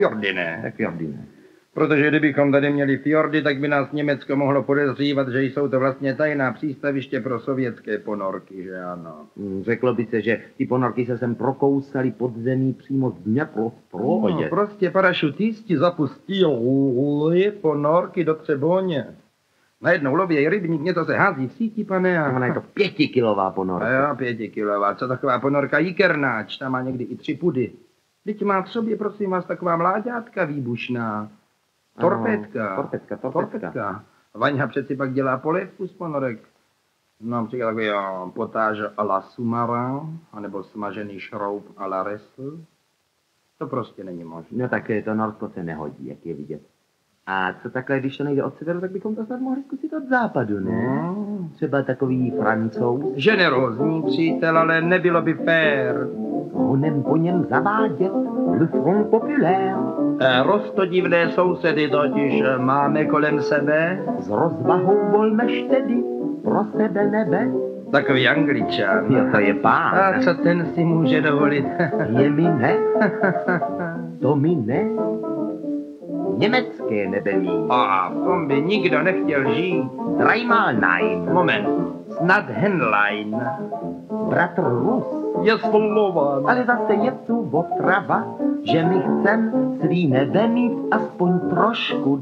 Fjordy ne. Tak fjordy ne. Protože kdybychom tady měli fjordy, tak by nás Německo mohlo podezřívat, že jsou to vlastně tajná přístaviště pro sovětské ponorky, že ano. Řeklo by se, že ty ponorky se sem prokousaly pod zemí přímo z Dněproprovodě. No, prostě parašutisti zapustili ponorky do Třeboně. Najednou lověj rybník, něco se hází v síti, pane. A... Ona je to 5kilová ponorka. A jo, 5kilová. Co taková ponorka jikernáč, ta má někdy i 3 pudy. Teď má v sobě, prosím vás, taková mláďátka výbušná. Torpédka. Vaňha přeci pak dělá polévku z ponorek. No, například takový potáž à la sous-marin, anebo smažený šroub à la ressle. To prostě není možné. No tak to Norsko se nehodí, jak je vidět. A co takhle, když to nejde od severu, tak bychom to snad mohli zkusit od západu, ne? Třeba takový Francouz. Generózní přítel, ale nebylo by fér. Honem po něm zavádět le Front Populaire. Roztodivné sousedy totiž máme kolem sebe. S rozvahou volneš tedy pro sebe nebe. Takový Angličan. Jo, to je pán. A co ten si může dovolit? Je mi ne. To mi ne. Německé nebelí. A v tom by nikdo nechtěl žít. Dreimal nein. Moment. Snad Henlein. Bratr Rus. Je Slovan. Ale zase je tu otrava, že my chcem svý nebe mít aspoň trošku